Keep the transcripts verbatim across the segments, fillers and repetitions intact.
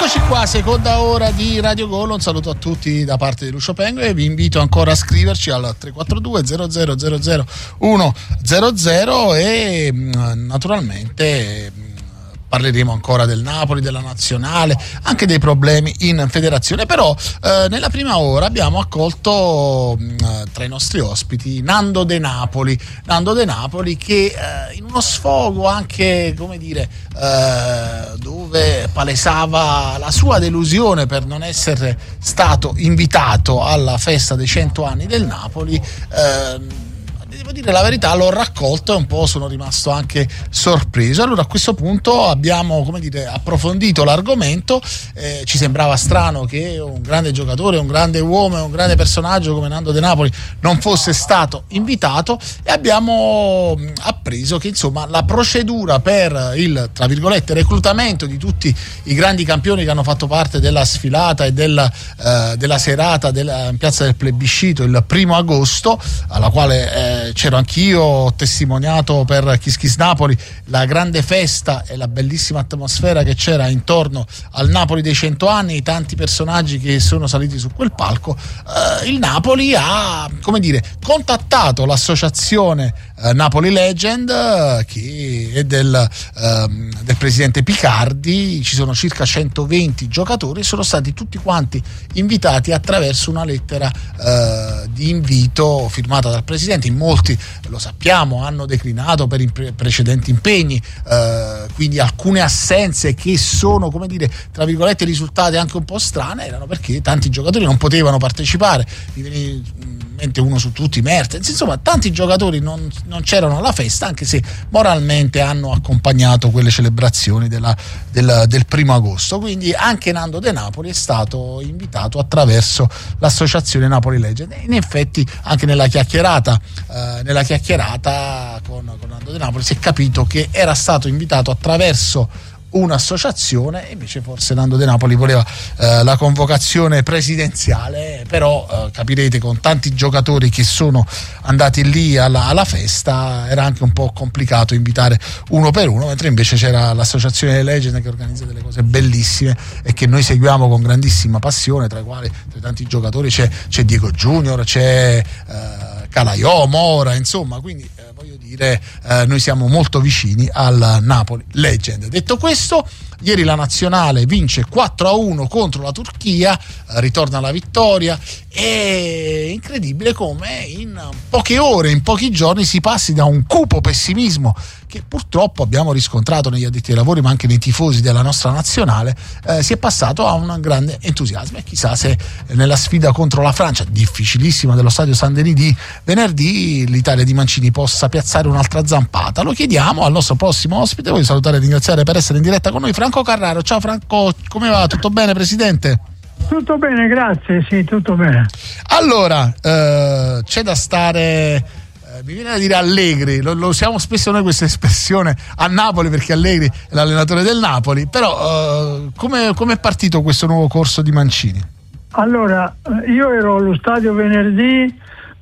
Eccoci qua, seconda ora di Radio Gol. Un saluto a tutti da parte di Lucio Pengo e vi invito ancora a scriverci al tre quattro due zero zero zero zero uno zero zero e naturalmente parleremo ancora del Napoli, della nazionale, anche dei problemi in federazione. Però eh, nella prima ora abbiamo accolto eh, tra i nostri ospiti Nando De Napoli. Nando De Napoli che eh, in uno sfogo anche, come dire, eh, dove palesava la sua delusione per non essere stato invitato alla festa dei cento anni del Napoli, eh, devo dire la verità, l'ho raccolto e un po' sono rimasto anche sorpreso. Allora a questo punto abbiamo, come dire, approfondito l'argomento. Eh, ci sembrava strano che un grande giocatore, un grande uomo, un grande personaggio come Nando De Napoli non fosse stato invitato, e abbiamo appreso che insomma la procedura per il, tra virgolette, reclutamento di tutti i grandi campioni che hanno fatto parte della sfilata e della, eh, della serata della, in piazza del Plebiscito il primo agosto, alla quale eh, c'ero anch'io, ho testimoniato per Kiss Kiss Napoli la grande festa e la bellissima atmosfera che c'era intorno al Napoli dei cento anni, i tanti personaggi che sono saliti su quel palco. Eh, il Napoli ha, come dire, contattato l'associazione eh, Napoli Legend, eh, che è del, eh, del presidente Picardi. Ci sono circa centoventi giocatori, sono stati tutti quanti invitati attraverso una lettera eh, di invito firmata dal presidente. In molti, lo sappiamo, hanno declinato per impre- precedenti impegni, eh, quindi alcune assenze che sono, come dire, tra virgolette, risultate anche un po' strane, erano perché tanti giocatori non potevano partecipare. Mi viene in mente uno su tutti, Mertens, insomma tanti giocatori non, non c'erano alla festa, anche se moralmente hanno accompagnato quelle celebrazioni della, del, del primo agosto. Quindi anche Nando De Napoli è stato invitato attraverso l'associazione Napoli Legend. In effetti anche nella chiacchierata eh, nella chiacchierata con, con Nando De Napoli si è capito che era stato invitato attraverso un'associazione, e invece forse Nando De Napoli voleva eh, la convocazione presidenziale. Però eh, capirete, con tanti giocatori che sono andati lì alla, alla festa era anche un po' complicato invitare uno per uno, mentre invece c'era l'associazione Legend che organizza delle cose bellissime e che noi seguiamo con grandissima passione, tra i quali, tra i tanti giocatori, c'è, c'è Diego Junior, c'è eh, Calaiò, Mora, insomma, quindi eh, voglio dire, eh, noi siamo molto vicini al Napoli Legend. Detto questo, ieri la nazionale vince quattro a uno contro la Turchia, eh, ritorna alla vittoria. È incredibile come in poche ore, in pochi giorni si passi da un cupo pessimismo che purtroppo abbiamo riscontrato negli addetti ai lavori, ma anche nei tifosi della nostra nazionale, eh, si è passato a un grande entusiasmo. E chissà se nella sfida contro la Francia, difficilissima, dello stadio San Denis di venerdì, l'Italia di Mancini possa piazzare un'altra zampata. Lo chiediamo al nostro prossimo ospite. Voglio salutare e ringraziare per essere in diretta con noi Franco Carraro. Ciao Franco, come va? Tutto bene, presidente? Tutto bene, grazie, sì, tutto bene. Allora, eh, c'è da stare, eh, mi viene da dire allegri, lo, lo usiamo spesso noi questa espressione a Napoli perché Allegri è l'allenatore del Napoli, però eh, come è partito questo nuovo corso di Mancini? Allora, io ero allo stadio venerdì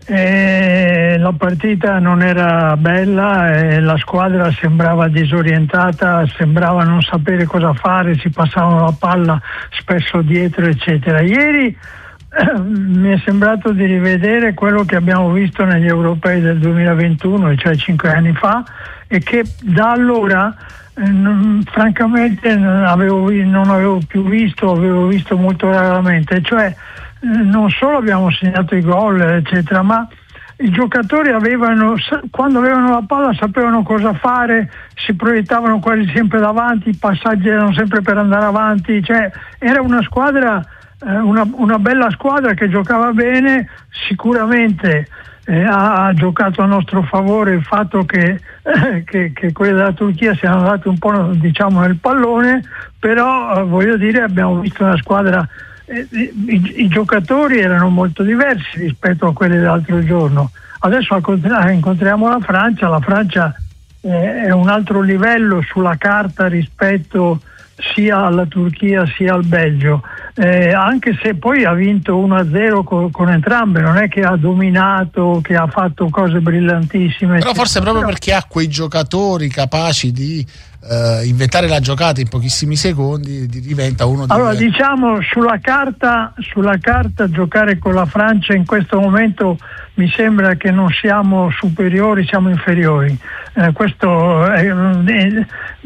e la partita non era bella e la squadra sembrava disorientata, sembrava non sapere cosa fare, si passavano la palla spesso dietro, eccetera. Ieri eh, mi è sembrato di rivedere quello che abbiamo visto negli europei del duemilaventuno, cioè cinque anni fa, e che da allora eh, non, francamente non avevo, non avevo più visto, avevo visto molto raramente, cioè non solo abbiamo segnato i gol eccetera, ma i giocatori avevano, quando avevano la palla sapevano cosa fare, si proiettavano quasi sempre davanti, i passaggi erano sempre per andare avanti, cioè era una squadra, una, una bella squadra che giocava bene. Sicuramente eh, ha, ha giocato a nostro favore il fatto che, eh, che, che quelli della Turchia siano andati un po', diciamo, nel pallone, però eh, voglio dire, abbiamo visto una squadra. I, i, i giocatori erano molto diversi rispetto a quelli dell'altro giorno. Adesso incontriamo la Francia. La Francia eh, è un altro livello sulla carta rispetto sia alla Turchia sia al Belgio, eh, anche se poi ha vinto uno a zero con, con entrambe, non è che ha dominato, che ha fatto cose brillantissime, però forse proprio perché ha quei giocatori capaci di eh, inventare la giocata in pochissimi secondi diventa uno dei... Allora diciamo sulla carta, sulla carta giocare con la Francia in questo momento mi sembra che non siamo superiori, siamo inferiori. Eh, questo è, è,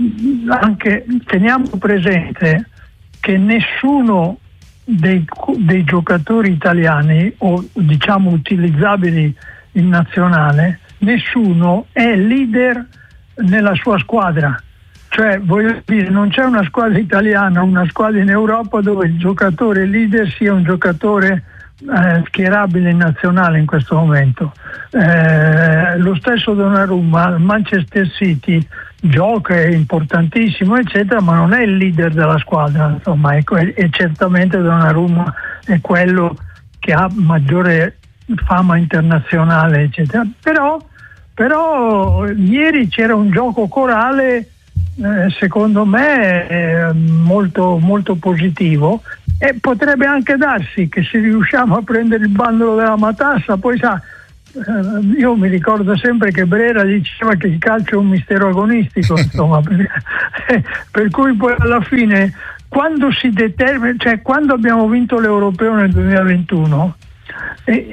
anche teniamo presente che nessuno dei, dei giocatori italiani o diciamo utilizzabili in nazionale, nessuno è leader nella sua squadra. Cioè, voglio dire, non c'è una squadra italiana, una squadra in Europa dove il giocatore leader sia un giocatore eh, schierabile in nazionale in questo momento. Eh, lo stesso Donnarumma al Manchester City gioca, è importantissimo eccetera, ma non è il leader della squadra, insomma, e, e certamente Donnarumma è quello che ha maggiore fama internazionale eccetera. Però, però ieri c'era un gioco corale eh, secondo me eh, molto, molto positivo, e potrebbe anche darsi che se riusciamo a prendere il bandolo della matassa, poi sa, eh, io mi ricordo sempre che Brera diceva che il calcio è un mistero agonistico, insomma, per, eh, per cui poi alla fine quando si determina, cioè quando abbiamo vinto l'Europeo nel duemilaventuno, eh,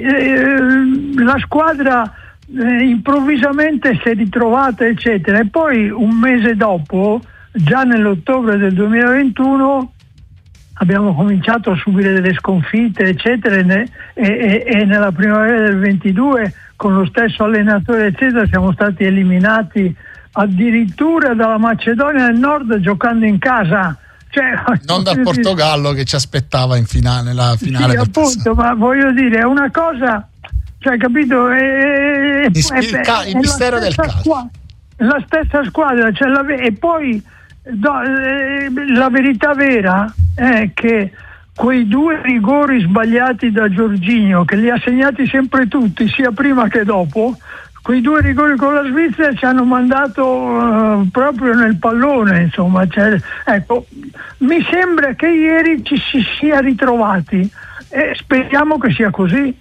eh, la squadra eh, improvvisamente si è ritrovata eccetera, e poi un mese dopo, già nell'ottobre del duemilaventuno, abbiamo cominciato a subire delle sconfitte eccetera, e, ne, e, e, e nella primavera del ventidue con lo stesso allenatore eccetera siamo stati eliminati addirittura dalla Macedonia del Nord giocando in casa. Cioè, non dal Portogallo che ci aspettava in finale, nella finale. Sì, appunto, ma voglio dire, è una cosa, cioè, capito? È, è, Ispi- è, ca- il è mistero del calcio. Squadra, la stessa squadra, cioè la, e poi no, eh, la verità vera è che quei due rigori sbagliati da Jorginho, che li ha segnati sempre tutti, sia prima che dopo, quei due rigori con la Svizzera ci hanno mandato uh, proprio nel pallone, insomma. Cioè, ecco, mi sembra che ieri ci si sia ritrovati e speriamo che sia così.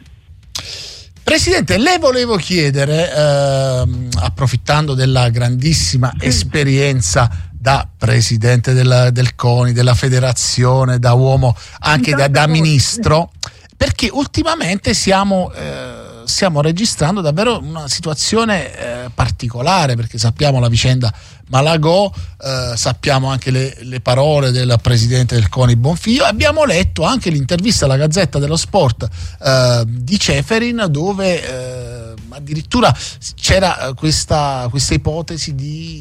Presidente, le volevo chiedere, ehm, approfittando della grandissima sì. esperienza da presidente del, del CONI, della federazione, da uomo, anche da, da ministro, perché ultimamente siamo... Eh, stiamo registrando davvero una situazione eh, particolare, perché sappiamo la vicenda Malagò, eh, sappiamo anche le, le parole del presidente del CONI Bonfiglio, abbiamo letto anche l'intervista alla Gazzetta dello Sport eh, di Ceferin, dove eh, addirittura c'era questa, questa ipotesi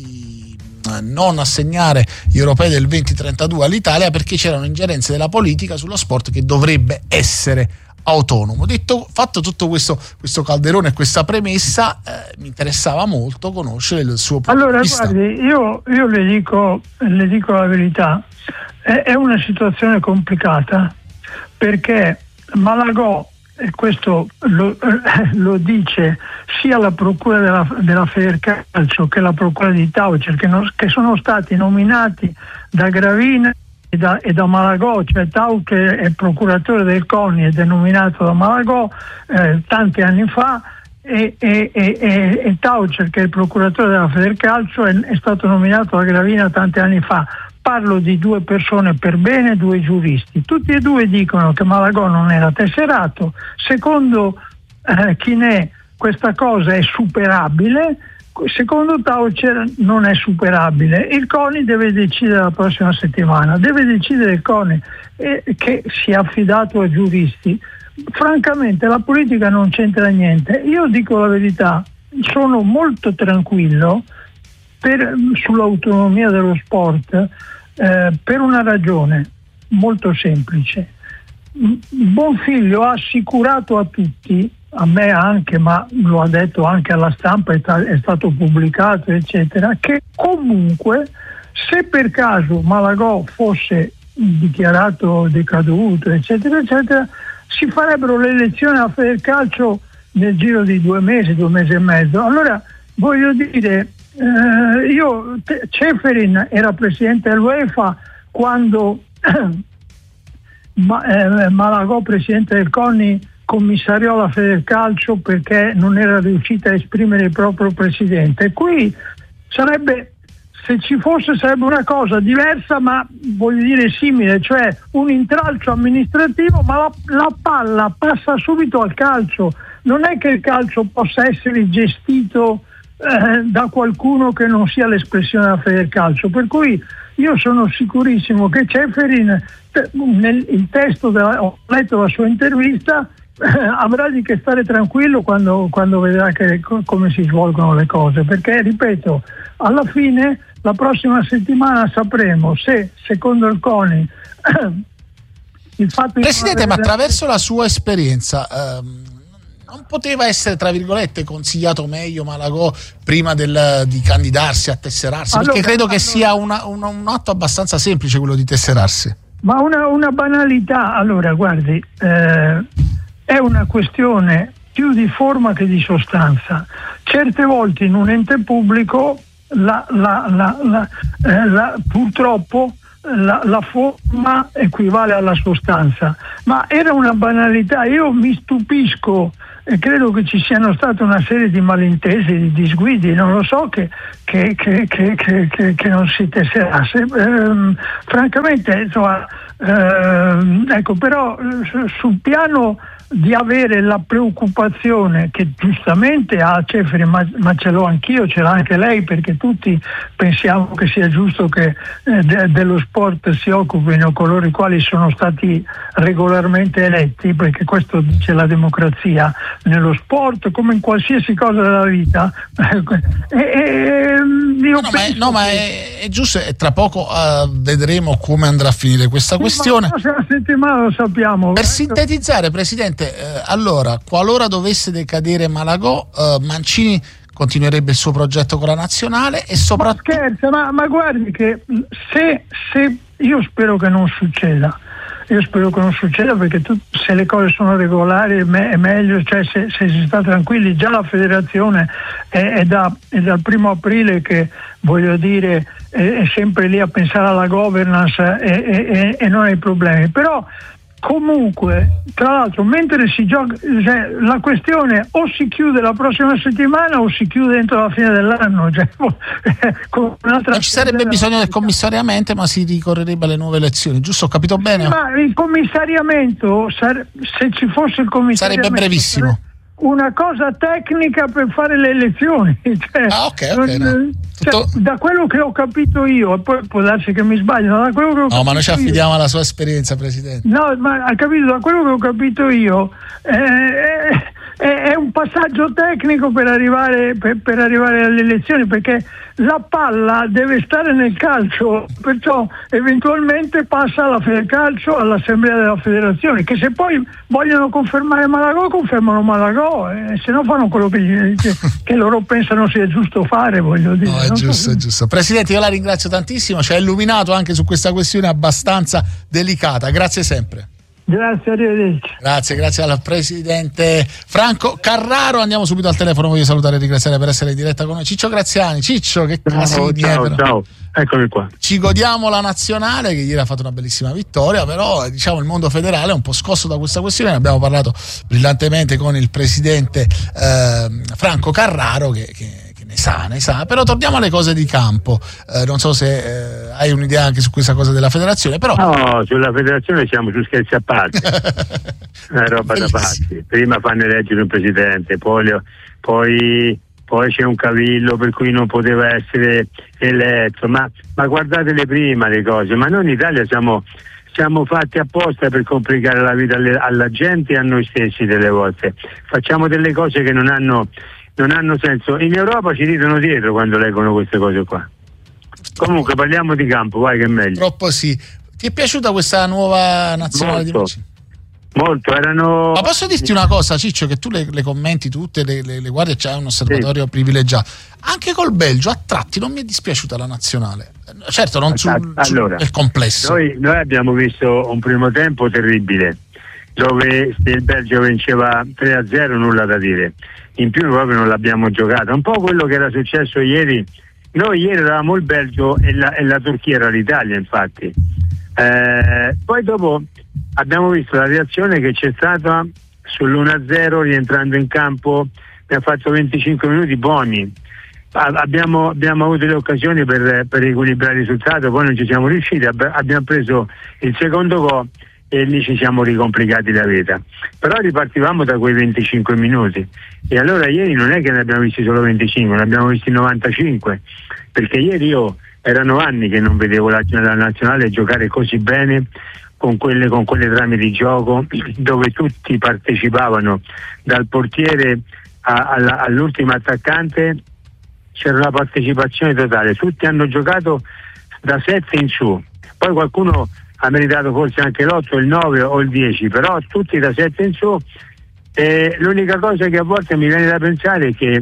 di non assegnare gli europei del venti trentadue all'Italia perché c'erano ingerenze della politica sullo sport che dovrebbe essere autonomo. Detto, fatto tutto questo, questo calderone e questa premessa, eh, mi interessava molto conoscere il suo punto allora, di vista. Allora, guardi, io, io le dico, le dico la verità, è, è una situazione complicata, perché Malagò, e questo lo, eh, lo dice sia la procura della, della Federcalcio che la procura di Taucher, che, non, che sono stati nominati da Gravina E da, e da Malagò, cioè Tau che è procuratore del CONI ed è nominato da Malagò eh, tanti anni fa, e, e, e, e, e Taucher che è il procuratore della Federcalcio è, è stato nominato da Gravina tanti anni fa. Parlo di due persone per bene, due giuristi, tutti e due dicono che Malagò non era tesserato. Secondo eh, Chinè questa cosa è superabile, secondo Taucher non è superabile. Il CONI deve decidere la prossima settimana, deve decidere il CONI eh, che si è affidato a giuristi. Francamente la politica non c'entra niente. Io dico la verità, sono molto tranquillo per, sull'autonomia dello sport eh, per una ragione molto semplice. Bonfiglio ha assicurato a tutti, a me anche, ma lo ha detto anche alla stampa, è stato pubblicato eccetera, che comunque se per caso Malagò fosse dichiarato decaduto eccetera eccetera, si farebbero le elezioni a Federcalcio nel giro di due mesi, due mesi e mezzo. Allora voglio dire, eh, io Ceferin era presidente dell'UEFA quando ma, eh, Malagò presidente del CONI commissariò la Federcalcio perché non era riuscita a esprimere il proprio presidente. Qui sarebbe, se ci fosse sarebbe una cosa diversa, ma voglio dire simile, cioè un intralcio amministrativo, ma la, la palla passa subito al calcio. Non è che il calcio possa essere gestito eh, da qualcuno che non sia l'espressione della Federcalcio, per cui io sono sicurissimo che Ceferin, nel il testo della, ho letto la sua intervista, eh, avrà di che stare tranquillo quando, quando vedrà che, come si svolgono le cose, perché ripeto, alla fine la prossima settimana sapremo se secondo il CONI il fatto Presidente, di ma attraverso la sua esperienza ehm, non poteva essere, tra virgolette, consigliato meglio Malagò prima del, di candidarsi a tesserarsi? Allora, perché credo che sia una, una, un atto abbastanza semplice quello di tesserarsi. Ma una, una banalità, allora guardi, eh, è una questione più di forma che di sostanza. Certe volte in un ente pubblico la, la, la, la, eh, la, purtroppo La, la forma equivale alla sostanza, ma era una banalità. Io mi stupisco e credo che ci siano state una serie di malintesi, di disguidi, non lo so, che, che, che, che, che, che, che non si tesserasse. Ehm, francamente, insomma, ehm, ecco, però sul piano di avere la preoccupazione che giustamente ha Ceferin, ma, ma ce l'ho anch'io, ce l'ha anche lei, perché tutti pensiamo che sia giusto che eh, de, dello sport si occupino coloro i quali sono stati regolarmente eletti, perché questo dice la democrazia nello sport come in qualsiasi cosa della vita. e, e, io no, ma, è, no, ma è, è giusto, e tra poco uh, vedremo come andrà a finire questa sì, questione. Ma la prossima settimana lo sappiamo. Per sintetizzare, Presidente, Eh, allora, qualora dovesse decadere Malagò, eh, Mancini continuerebbe il suo progetto con la nazionale e soprattutto... Ma scherza, ma, ma guardi che se, se io spero che non succeda, io spero che non succeda, perché tu, se le cose sono regolari è, me, è meglio, cioè se, se si sta tranquilli. Già la federazione è, è, da, è dal primo aprile che, voglio dire, è, è sempre lì a pensare alla governance e, e, e non ai problemi, però comunque, tra l'altro, mentre si gioca, cioè, la questione o si chiude la prossima settimana o si chiude entro la fine dell'anno, cioè, con un'altra non ci sarebbe bisogno del commissariamento, ma si ricorrerebbe alle nuove elezioni, giusto? Ho capito bene? Sì, ma il commissariamento, se ci fosse il commissariamento, sarebbe brevissimo, una cosa tecnica per fare le elezioni, cioè, ah, ok, ok, no. Cioè, Tutto... da quello che ho capito io, e poi può darsi che mi sbaglio, da quello che ho no, ma noi ci affidiamo io, alla sua esperienza, Presidente. No, ma ha capito, da quello che ho capito io, eh, è, è un passaggio tecnico per arrivare, per, per arrivare alle elezioni, perché la palla deve stare nel calcio, perciò eventualmente passa alla Federcalcio, all'assemblea della federazione, che se poi vogliono confermare Malagò, confermano Malagò, e se no fanno quello che, che, che loro pensano sia giusto fare, voglio dire. No, è giusto, è giusto. Presidente, io la ringrazio tantissimo, ci ha illuminato anche su questa questione abbastanza delicata, grazie sempre. Grazie, arrivederci. Grazie, grazie al Presidente Franco Carraro. Andiamo subito al telefono, voglio salutare e ringraziare per essere in diretta con noi Ciccio Graziani. Ciccio, che ciao, ciao, ciao, eccomi qua. Ci godiamo la nazionale, che ieri ha fatto una bellissima vittoria, però diciamo il mondo federale è un po' scosso da questa questione. Ne abbiamo parlato brillantemente con il Presidente eh, Franco Carraro, che, che ne sa, ne sa, però torniamo alle cose di campo. Eh, non so se eh, hai un'idea anche su questa cosa della federazione, però no, sulla federazione siamo su scherzi a parte. È roba da pazzi. Prima fanno eleggere un presidente, poi, poi, poi c'è un cavillo per cui non poteva essere eletto, ma, ma guardatele prima le cose. Ma noi in Italia siamo, siamo fatti apposta per complicare la vita alle, alla gente e a noi stessi delle volte. Facciamo delle cose che non hanno non hanno senso. In Europa ci ridono dietro quando leggono queste cose qua. Comunque parliamo di campo, vai che è meglio. Purtroppo sì. Ti è piaciuta questa nuova nazionale molto, di Mancini? Molto, erano... Ma posso dirti una cosa, Ciccio, che tu le, le commenti tutte, le, le, le guardi e c'hai un osservatorio sì. privilegiato. Anche col Belgio a tratti non mi è dispiaciuta la nazionale. Certo, non sul, allora, sul complesso. Noi, noi abbiamo visto un primo tempo terribile, dove se il Belgio vinceva tre a zero nulla da dire. In più proprio non l'abbiamo giocata. Un po' quello che era successo ieri. Noi ieri eravamo il Belgio e la, e la Turchia era l'Italia, infatti. Eh, poi dopo abbiamo visto la reazione che c'è stata sull'uno a zero rientrando in campo, ne ha fatto venticinque minuti buoni. abbiamo, abbiamo avuto le occasioni per, per equilibrare il risultato, poi non ci siamo riusciti, ab- abbiamo preso il secondo gol e lì ci siamo ricomplicati la vita, però ripartivamo da quei venticinque minuti, e allora ieri non è che ne abbiamo visti solo venticinque, ne abbiamo visti novantacinque, perché ieri io erano anni che non vedevo la, la nazionale giocare così bene, con quelle, con quelle trame di gioco dove tutti partecipavano, dal portiere a, alla, all'ultimo attaccante c'era una partecipazione totale, tutti hanno giocato da sette in su, poi qualcuno ha meritato forse anche l'otto, il nove o il dieci, però tutti da sette in su. E l'unica cosa che a volte mi viene da pensare è che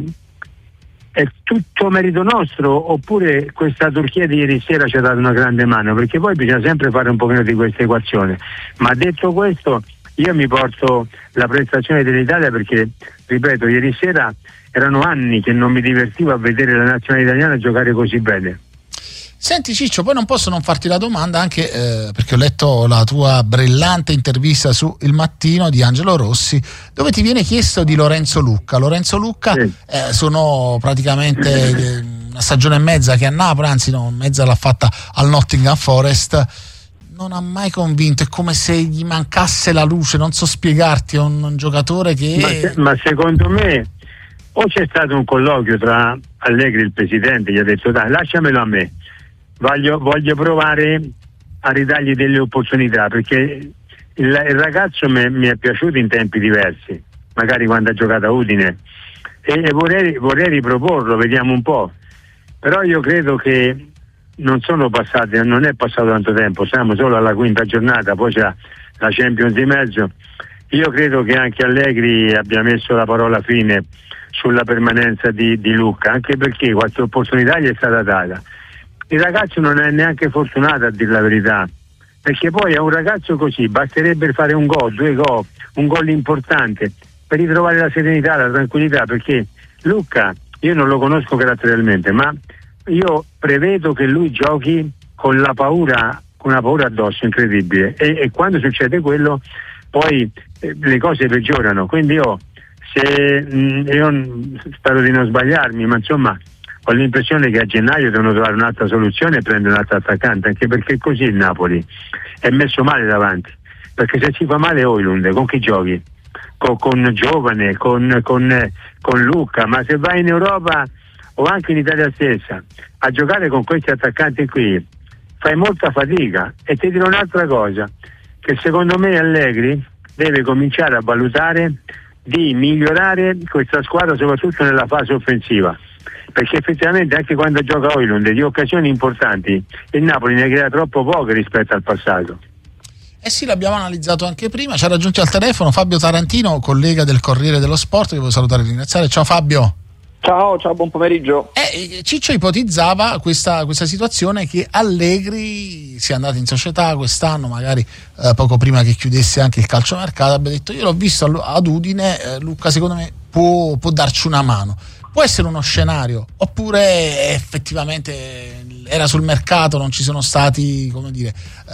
è tutto merito nostro, oppure questa Turchia di ieri sera ci ha dato una grande mano, perché poi bisogna sempre fare un pochino di questa equazione. Ma detto questo, io mi porto la prestazione dell'Italia, perché, ripeto, ieri sera erano anni che non mi divertivo a vedere la nazionale italiana giocare così bene. Senti Ciccio, poi non posso non farti la domanda, anche eh, perché ho letto la tua brillante intervista su Il Mattino di Angelo Rossi, dove ti viene chiesto di Lorenzo Lucca. Lorenzo Lucca, sì. eh, sono praticamente eh, una stagione e mezza che a Napoli, anzi no, mezza l'ha fatta al Nottingham Forest, non ha mai convinto, è come se gli mancasse la luce, non so spiegarti, è un, un giocatore che... Ma, se, ma secondo me o c'è stato un colloquio tra Allegri e il presidente, gli ha detto dai, lasciamelo a me, Voglio, voglio provare a ridargli delle opportunità, perché il, il ragazzo mi, mi è piaciuto in tempi diversi, magari quando ha giocato a Udine, e, e vorrei, vorrei riproporlo, vediamo un po'. Però io credo che non sono passati, non è passato tanto tempo, siamo solo alla quinta giornata, poi c'è la Champions di mezzo. Io credo che anche Allegri abbia messo la parola fine sulla permanenza di, di Lucca, anche perché qualche opportunità gli è stata data. Il ragazzo non è neanche fortunato, a dire la verità, perché poi a un ragazzo così basterebbe fare un gol, due gol, un gol importante per ritrovare la serenità, la tranquillità, perché Lucca, io non lo conosco caratterialmente, ma io prevedo che lui giochi con la paura, con una paura addosso incredibile, e, e quando succede quello poi eh, le cose peggiorano. Quindi io, se mh, io spero di non sbagliarmi, ma insomma ho l'impressione che a gennaio devono trovare un'altra soluzione e prendere un altro attaccante, anche perché così il Napoli è messo male davanti, perché se si fa male Højlund, con chi giochi? Con, con Giovane, con, con, con Lucca, ma se vai in Europa o anche in Italia stessa a giocare con questi attaccanti qui fai molta fatica. E ti dirò un'altra cosa, che secondo me Allegri deve cominciare a valutare di migliorare questa squadra soprattutto nella fase offensiva, perché effettivamente anche quando gioca Højlund di occasioni importanti il Napoli ne crea troppo poche rispetto al passato. Eh sì, l'abbiamo analizzato anche prima. Ci ha raggiunto al telefono Fabio Tarantino, collega del Corriere dello Sport, che voglio salutare e ringraziare. Ciao Fabio. Ciao, ciao, buon pomeriggio. Eh, Ciccio ipotizzava questa, questa situazione che Allegri sia andato in società quest'anno, magari eh, poco prima che chiudesse anche il calciomercato, abbia detto io l'ho visto ad Udine, eh, Lucca secondo me può, può darci una mano. Può essere uno scenario, oppure effettivamente era sul mercato, non ci sono stati, come dire,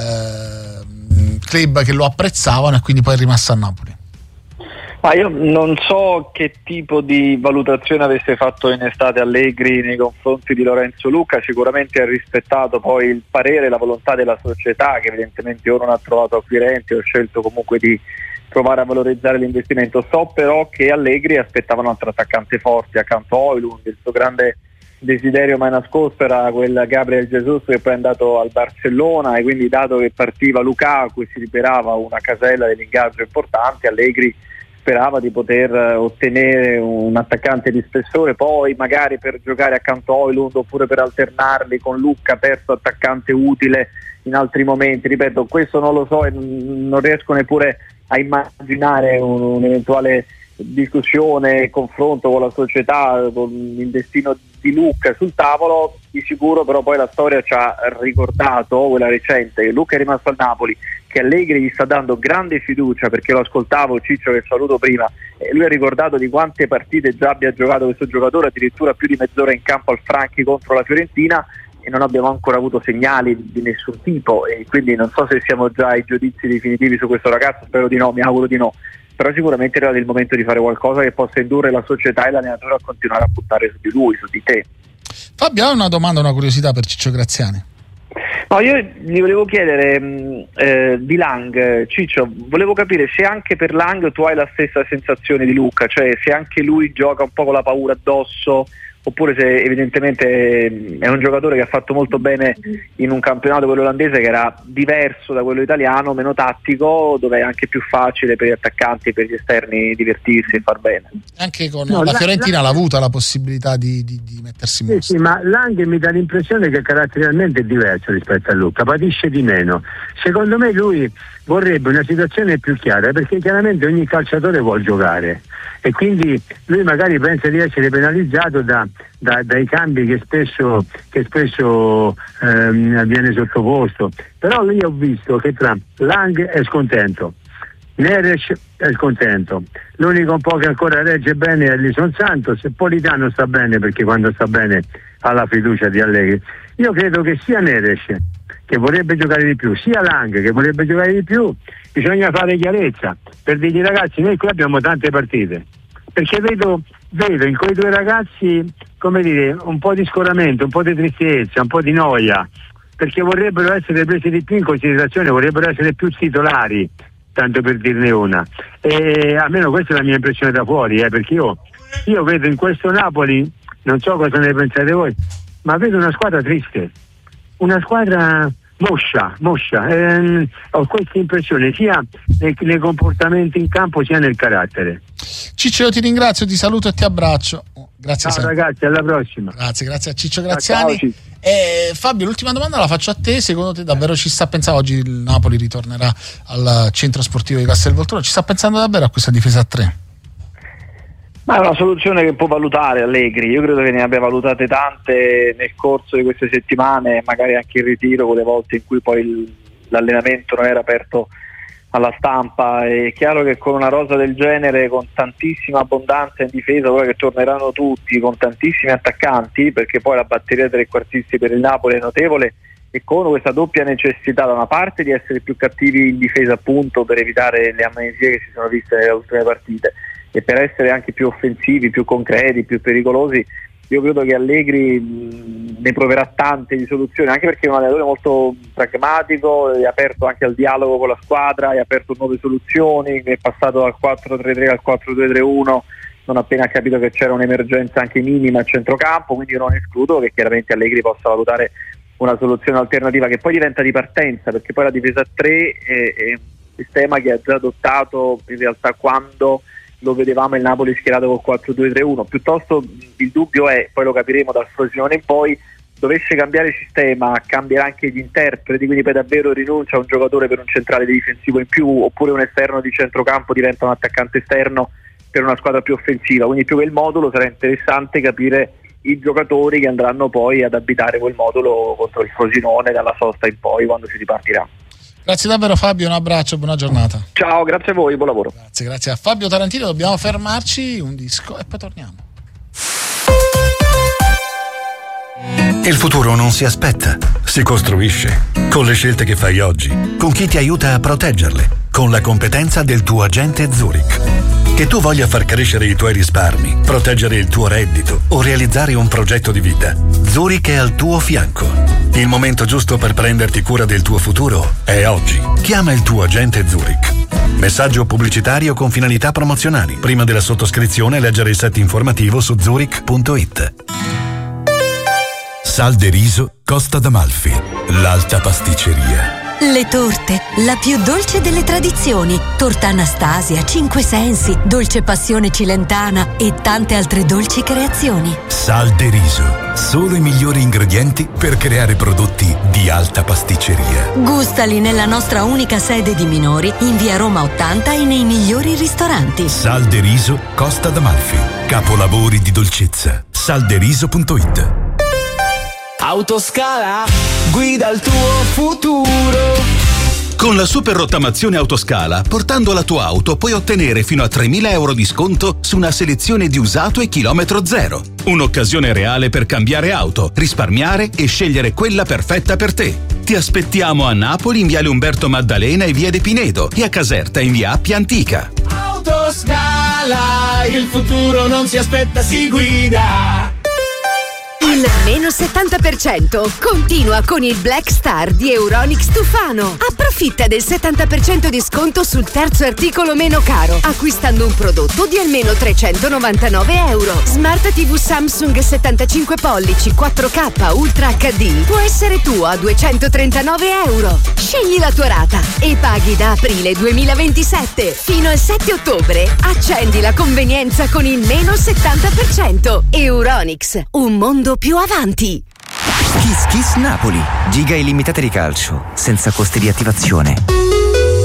eh, club che lo apprezzavano e quindi poi è rimasto a Napoli. Ma io non so che tipo di valutazione avesse fatto in estate Allegri nei confronti di Lorenzo Lucca. Sicuramente ha rispettato poi il parere e la volontà della società, che evidentemente o non ha trovato acquirenti o ha scelto comunque di provare a valorizzare l'investimento. So però che Allegri aspettava un altro attaccante forte accanto a Højlund. Il suo grande desiderio mai nascosto era quel Gabriel Jesus che poi è andato al Barcellona, e quindi dato che partiva Lukaku e si liberava una casella dell'ingaggio importante, Allegri sperava di poter ottenere un attaccante di spessore, poi magari per giocare accanto a Højlund oppure per alternarli con Lucca, terzo attaccante utile in altri momenti. Ripeto, questo non lo so e non riesco neppure a immaginare un, un eventuale discussione, confronto con la società, con il destino di Lucca sul tavolo. Di sicuro però poi la storia ci ha ricordato, quella recente, che Lucca è rimasto al Napoli, che Allegri gli sta dando grande fiducia, perché lo ascoltavo, Ciccio che saluto prima, e lui ha ricordato di quante partite già abbia giocato questo giocatore, addirittura più di mezz'ora in campo al Franchi contro la Fiorentina, e non abbiamo ancora avuto segnali di nessun tipo, e quindi non so se siamo già ai giudizi definitivi su questo ragazzo, spero di no, mi auguro di no, però sicuramente è arrivato il momento di fare qualcosa che possa indurre la società e l'allenatore a continuare a puntare su di lui, su di te. Fabio, ha una domanda, una curiosità per Ciccio Graziani? No, io gli volevo chiedere eh, di Lang, Ciccio, volevo capire se anche per Lang tu hai la stessa sensazione di Luca, cioè se anche lui gioca un po' con la paura addosso, oppure se evidentemente è un giocatore che ha fatto molto bene in un campionato, quello olandese, che era diverso da quello italiano, meno tattico, dove è anche più facile per gli attaccanti e per gli esterni divertirsi e far bene. Anche con no, la, la Fiorentina l'ha avuta la possibilità di, di, di mettersi in mostra. Sì, sì, ma Lang mi dà l'impressione che caratterialmente è diverso rispetto a Luca, patisce di meno. Secondo me lui vorrebbe una situazione più chiara, perché chiaramente ogni calciatore vuol giocare e quindi lui magari pensa di essere penalizzato da, da, dai cambi che spesso, che spesso ehm, viene sottoposto. Però io ho visto che tra Lang è scontento, Neres è scontento, l'unico un po' che ancora regge bene è Ellison Santos, e Politano sta bene perché quando sta bene ha la fiducia di Allegri. Io credo che sia Neres che vorrebbe giocare di più, sia Lang che vorrebbe giocare di più, bisogna fare chiarezza per dirgli: ragazzi, noi qui abbiamo tante partite, perché vedo, vedo in quei due ragazzi, come dire, un po' di scoramento, un po' di tristezza, un po' di noia, perché vorrebbero essere presi di più in considerazione, vorrebbero essere più titolari, tanto per dirne una. E almeno questa è la mia impressione da fuori, eh, perché io, io vedo in questo Napoli, non so cosa ne pensate voi, ma vedo una squadra triste, una squadra moscia, moscia. Eh, ho questa impressione sia nei, nei comportamenti in campo sia nel carattere. Ciccio, io ti ringrazio, ti saluto e ti abbraccio. Grazie. Ciao sempre. Ragazzi, alla prossima. Grazie, grazie a Ciccio Graziani. Ciao, e Fabio, l'ultima domanda la faccio a te. Secondo te davvero ci sta pensando? Oggi il Napoli ritornerà al centro sportivo di Castelvolturno, ci sta pensando davvero a questa difesa a tre? Ma è una soluzione che può valutare Allegri. Io credo che ne abbia valutate tante nel corso di queste settimane, magari anche in ritiro, quelle volte in cui poi il, l'allenamento non era aperto alla stampa. È chiaro che con una rosa del genere, con tantissima abbondanza in difesa, ora che torneranno tutti, con tantissimi attaccanti, perché poi la batteria dei trequartisti per il Napoli è notevole, e con questa doppia necessità da una parte di essere più cattivi in difesa, appunto per evitare le amnesie che si sono viste nelle ultime partite, e per essere anche più offensivi, più concreti, più pericolosi, io credo che Allegri mh, ne proverà tante di soluzioni, anche perché è un allenatore molto pragmatico, è aperto anche al dialogo con la squadra, è aperto a nuove soluzioni, è passato dal quattro tre tre al quattro due tre uno non appena ha capito che c'era un'emergenza anche minima a centrocampo, quindi io non escludo che chiaramente Allegri possa valutare una soluzione alternativa che poi diventa di partenza, perché poi la difesa a tre è, è un sistema che ha già adottato in realtà quando lo vedevamo il Napoli schierato col quattro due tre uno. Piuttosto il dubbio è, poi lo capiremo dal Frosinone in poi, dovesse cambiare sistema, cambierà anche gli interpreti, quindi poi davvero rinuncia a un giocatore per un centrale difensivo in più, oppure un esterno di centrocampo diventa un attaccante esterno per una squadra più offensiva. Quindi più che il modulo sarà interessante capire i giocatori che andranno poi ad abitare quel modulo contro il Frosinone dalla sosta in poi, quando si ripartirà. Grazie davvero Fabio, un abbraccio, buona giornata. Ciao, grazie a voi, buon lavoro. Grazie, grazie a Fabio Tarantino. Dobbiamo fermarci, un disco e poi torniamo. Il futuro non si aspetta, si costruisce. Con le scelte che fai oggi, con chi ti aiuta a proteggerle, con la competenza del tuo agente Zurich. Che tu voglia far crescere i tuoi risparmi, proteggere il tuo reddito o realizzare un progetto di vita, Zurich è al tuo fianco. Il momento giusto per prenderti cura del tuo futuro è oggi. Chiama il tuo agente Zurich. Messaggio pubblicitario con finalità promozionali. Prima della sottoscrizione leggere il set informativo su zurich punto it. Sal de Riso Costa d'Amalfi, l'alta pasticceria. Le torte, la più dolce delle tradizioni. Torta Anastasia, Cinque Sensi, Dolce Passione Cilentana e tante altre dolci creazioni. Sal de Riso, solo i migliori ingredienti per creare prodotti di alta pasticceria. Gustali nella nostra unica sede di Minori, in via Roma ottanta e nei migliori ristoranti. Sal de Riso Costa d'Amalfi, capolavori di dolcezza. salderiso punto it. Autoscala, guida il tuo futuro. Con la super rottamazione Autoscala, portando la tua auto puoi ottenere fino a tremila euro di sconto su una selezione di usato e chilometro zero. Un'occasione reale per cambiare auto, risparmiare e scegliere quella perfetta per te. Ti aspettiamo a Napoli in viale Umberto Maddalena e via De Pinedo e a Caserta in via Appia Antica. Autoscala, il futuro non si aspetta, si guida. Il meno settanta per cento continua con il Black Star di Euronics Tufano. Approfitta del settanta per cento di sconto sul terzo articolo meno caro, acquistando un prodotto di almeno trecentonovantanove euro. Smart tivù Samsung settantacinque pollici quattro K Ultra acca di può essere tuo a duecentotrentanove euro. Scegli la tua rata e paghi da aprile duemilaventisette fino al sette ottobre. Accendi la convenienza con il meno settanta per cento. Euronics, un mondo più avanti. Kiss Kiss Napoli, giga illimitate di calcio senza costi di attivazione.